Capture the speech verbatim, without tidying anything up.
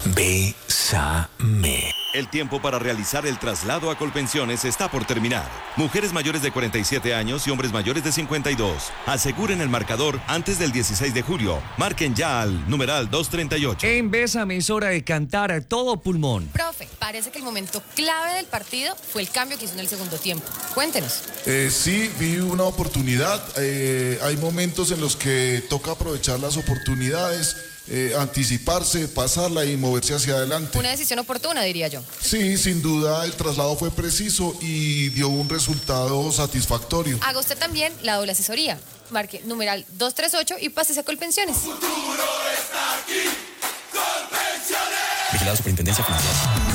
Bésame. El tiempo para realizar el traslado a Colpensiones está por terminar. Mujeres mayores de cuarenta y siete años y hombres mayores de cincuenta y dos. Aseguren el marcador antes del dieciséis de julio. Marquen ya al numeral doscientos treinta y ocho. En Bésame es hora de cantar a todo pulmón. Profe, parece que el momento clave del partido fue el cambio que hizo en el segundo tiempo. Cuéntenos. Eh, sí, vi una oportunidad. Eh, hay momentos en los que toca aprovechar las oportunidades, eh, anticiparse, pasarla y moverse hacia adelante. Una decisión oportuna, diría yo. Sí, sin duda el traslado fue preciso y dio un resultado satisfactorio. Haga usted también la doble asesoría. Marque numeral doscientos treinta y ocho y pásese a Colpensiones. Vigilado Superintendencia Financiera.